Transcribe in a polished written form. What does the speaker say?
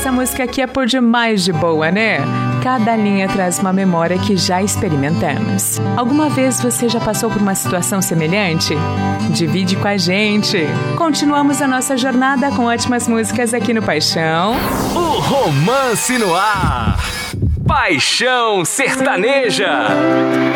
essa música aqui é por demais de boa, né? Cada linha traz uma memória que já experimentamos. Alguma vez você já passou por uma situação semelhante? Divide com a gente. Continuamos a nossa jornada com ótimas músicas aqui no Paixão. O romance no ar. Paixão Sertaneja.